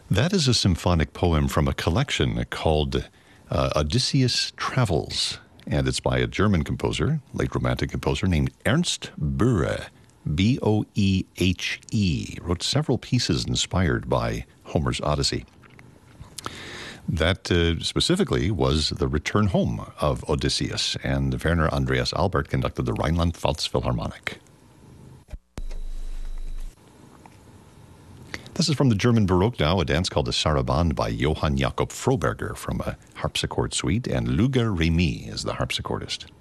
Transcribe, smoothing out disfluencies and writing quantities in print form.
That is a symphonic poem from a collection called Odysseus Travels, and it's by a German composer, late Romantic composer, named Ernst Boehe, B-O-E-H-E. Wrote several pieces inspired by Homer's Odyssey. That specifically was the return home of Odysseus, and Werner Andreas Albert conducted the Rhineland-Pfalz Philharmonic. This is from the German Baroque now, a dance called the Sarabande by Johann Jakob Froberger from a harpsichord suite, and Luger Remy is the harpsichordist.